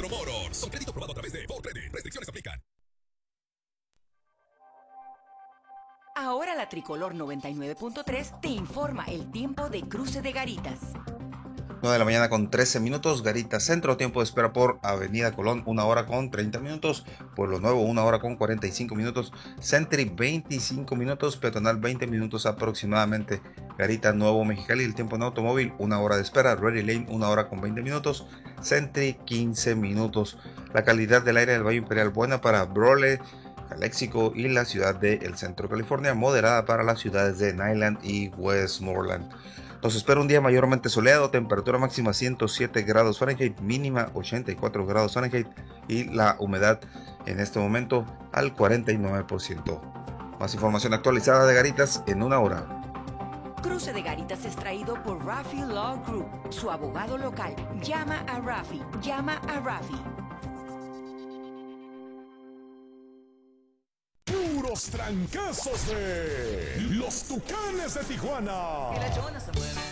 Centro Motors. Con crédito aprobado a través de Ford Credit. Restricciones aplican. Ahora la Tricolor 99.3 te informa el tiempo de Cruce de Garitas. 9 de la mañana con 13 minutos, Garitas Centro, tiempo de espera por Avenida Colón, 1 hora con 30 minutos, Pueblo Nuevo, 1 hora con 45 minutos, Centri, 25 minutos, Peatonal, 20 minutos aproximadamente, Garita Nuevo Mexicali, el tiempo en automóvil, 1 hora de espera, Ready Lane, 1 hora con 20 minutos, Centri, 15 minutos. La calidad del aire del Valle Imperial buena para Brole, Calexico y la ciudad de El Centro, California, moderada para las ciudades de Niland y Westmoreland. Nos espera un día mayormente soleado, temperatura máxima 107 grados Fahrenheit, mínima 84 grados Fahrenheit y la humedad en este momento al 49%. Más información actualizada de Garitas en 1 hora. Cruce de Garitas es traído por Rafi Law Group, su abogado local. Llama a Rafi, llama a Rafi. Puros trancazos de los Tucanes de Tijuana. Y la chona se mueve.